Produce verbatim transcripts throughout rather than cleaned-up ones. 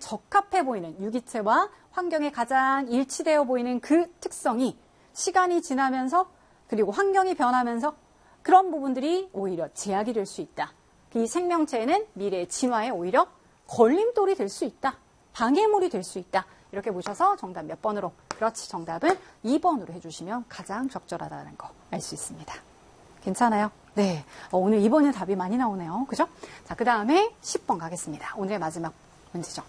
적합해 보이는 유기체와 환경에 가장 일치되어 보이는 그 특성이 시간이 지나면서 그리고 환경이 변하면서 그런 부분들이 오히려 제약이 될 수 있다. 이 생명체에는 미래의 진화에 오히려 걸림돌이 될 수 있다. 방해물이 될 수 있다. 이렇게 보셔서 정답 몇 번으로? 그렇지, 정답은 이 번으로 해주시면 가장 적절하다는 거 알 수 있습니다. 괜찮아요? 네. 어, 오늘 이 번에 답이 많이 나오네요. 그죠? 자, 그 다음에 십 번 가겠습니다. 오늘의 마지막 문제죠.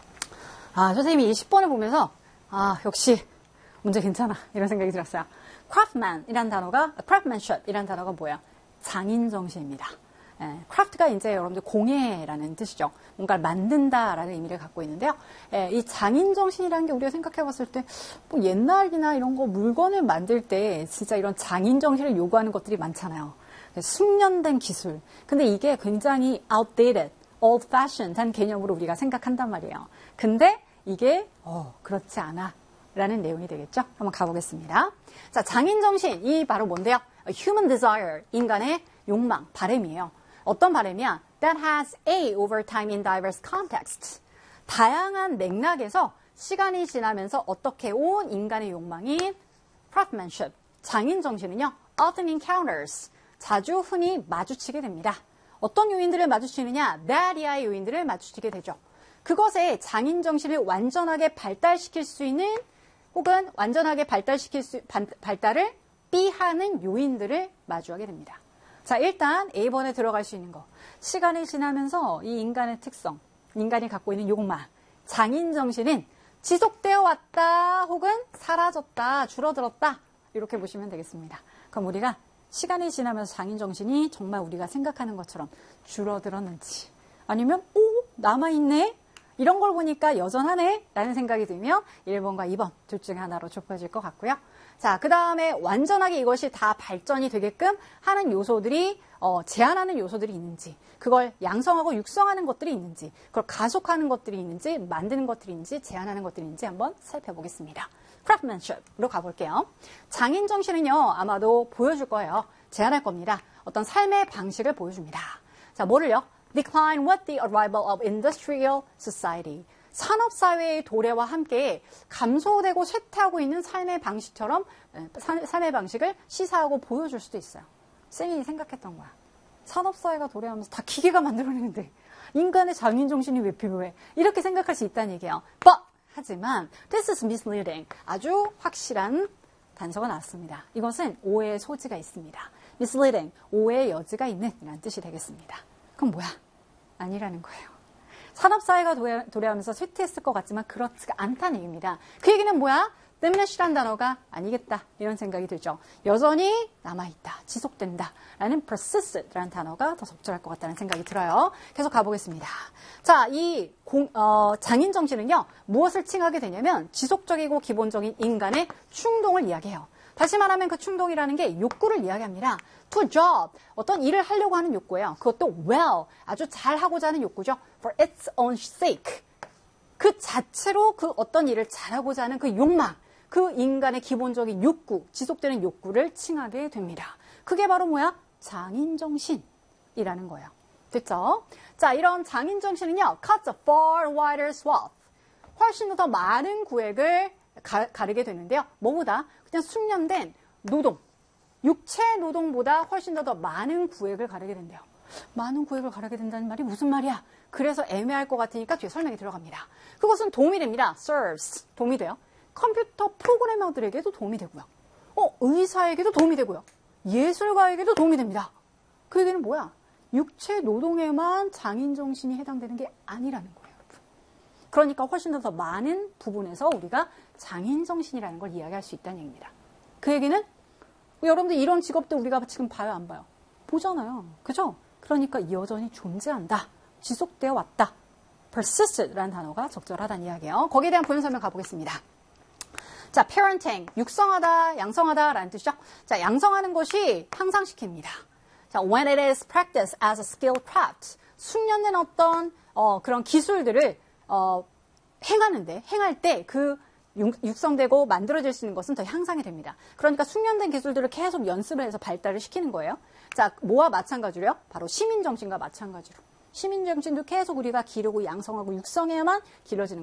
아, 선생님이 이 십 번을 보면서, 아, 역시 문제 괜찮아. 이런 생각이 들었어요. craftsman이란 단어가, craftsmanship이란 단어가 뭐야? 장인정신입니다. 예, 크래프트가 이제 여러분들 공예라는 뜻이죠. 뭔가를 만든다라는 의미를 갖고 있는데요. 예, 이 장인정신이라는 게 우리가 생각해 봤을 때, 뭐 옛날이나 이런 거 물건을 만들 때 진짜 이런 장인정신을 요구하는 것들이 많잖아요. 숙련된 기술. 근데 이게 굉장히 outdated, old-fashioned 한 개념으로 우리가 생각한단 말이에요. 근데 이게, 어, 그렇지 않아. 라는 내용이 되겠죠? 한번 가보겠습니다. 자, 장인정신, 이 바로 뭔데요? human desire, 인간의 욕망, 바람이에요. 어떤 바람이야? That has a over time in diverse contexts. 다양한 맥락에서 시간이 지나면서 어떻게 온 인간의 욕망인 craftsmanship, 장인정신은요, often encounters, 자주 흔히 마주치게 됩니다. 어떤 요인들을 마주치느냐? that이야의 요인들을 마주치게 되죠. 그것에 장인정신을 완전하게 발달시킬 수 있는 혹은 완전하게 발달시킬 수, 발달을 B하는 요인들을 마주하게 됩니다. 자, 일단 A 번에 들어갈 수 있는 거. 시간이 지나면서 이 인간의 특성, 인간이 갖고 있는 욕망, 장인정신은 지속되어 왔다 혹은 사라졌다, 줄어들었다 이렇게 보시면 되겠습니다. 그럼 우리가 시간이 지나면서 장인정신이 정말 우리가 생각하는 것처럼 줄어들었는지 아니면 오, 남아있네? 이런 걸 보니까 여전하네? 라는 생각이 들면 일 번과 이 번 둘 중에 하나로 좁혀질 것 같고요. 자, 그 다음에 완전하게 이것이 다 발전이 되게끔 하는 요소들이, 어, 제한하는 요소들이 있는지, 그걸 양성하고 육성하는 것들이 있는지, 그걸 가속하는 것들이 있는지, 만드는 것들이 있는지, 제한하는 것들이 있는지 한번 살펴보겠습니다. craftsmanship으로 가볼게요. 장인정신은요, 아마도 보여줄 거예요. 제한할 겁니다. 어떤 삶의 방식을 보여줍니다. 자, 뭐를요? Decline with the arrival of industrial society. 산업사회의 도래와 함께 감소되고 쇠퇴하고 있는 삶의 방식처럼 삶의 방식을 시사하고 보여줄 수도 있어요. 쌤이 생각했던 거야. 산업사회가 도래하면서 다 기계가 만들어내는데 인간의 장인정신이 왜 필요해? 이렇게 생각할 수 있다는 얘기예요. But, 하지만 this is misleading. 아주 확실한 단서가 나왔습니다. 이것은 오해의 소지가 있습니다. misleading, 오해의 여지가 있는 이라는 뜻이 되겠습니다. 그럼 뭐야? 아니라는 거예요. 산업사회가 도래, 도래하면서 쇠퇴했을 것 같지만 그렇지가 않다는 얘기입니다. 그 얘기는 뭐야? diminish란 단어가 아니겠다 이런 생각이 들죠. 여전히 남아있다, 지속된다 라는 persist라는 단어가 더 적절할 것 같다는 생각이 들어요. 계속 가보겠습니다. 자, 이 공, 어, 장인정신은요, 무엇을 칭하게 되냐면 지속적이고 기본적인 인간의 충동을 이야기해요. 다시 말하면 그 충동이라는 게 욕구를 이야기합니다. to job, 어떤 일을 하려고 하는 욕구예요. 그것도 well, 아주 잘하고자 하는 욕구죠. for its own sake. 그 자체로 그 어떤 일을 잘하고자 하는 그 욕망, 그 인간의 기본적인 욕구, 지속되는 욕구를 칭하게 됩니다. 그게 바로 뭐야? 장인정신이라는 거예요. 됐죠? 자, 이런 장인정신은요, cuts a far wider swath. 훨씬 더 많은 구획을 가, 가르게 되는데요. 뭐보다? 그냥 숙련된 노동, 육체 노동보다 훨씬 더, 더 많은 구획을 가르게 된대요. 많은 구획을 가르게 된다는 말이 무슨 말이야? 그래서 애매할 것 같으니까 뒤에 설명이 들어갑니다. 그것은 도움이 됩니다. serves, 도움이 돼요. 컴퓨터 프로그래머들에게도 도움이 되고요. 어, 의사에게도 도움이 되고요. 예술가에게도 도움이 됩니다. 그 얘기는 뭐야? 육체 노동에만 장인정신이 해당되는 게 아니라는 거예요. 그러니까 훨씬 더 많은 부분에서 우리가 장인정신이라는 걸 이야기할 수 있다는 얘기입니다. 그 얘기는 여러분들 이런 직업도 우리가 지금 봐요, 안 봐요? 보잖아요. 그죠? 그러니까 여전히 존재한다. 지속되어 왔다. persist라는 단어가 적절하다는 이야기예요. 거기에 대한 본문 설명 가보겠습니다. 자, parenting, 육성하다, 양성하다라는 뜻이죠. 자, 양성하는 것이 향상시킵니다. 자, when it is practiced as a skilled craft, 숙련된 어떤 어, 그런 기술들을 어, 행하는데, 행할 때 그 육성되고 만들어질 수 있는 것은 더 향상이 됩니다. 그러니까 숙련된 기술들을 계속 연습을 해서 발달을 시키는 거예요. 자, 뭐와 마찬가지로요? 바로 시민정신과 마찬가지로. 시민정신도 계속 우리가 기르고 양성하고 육성해야만 길러지는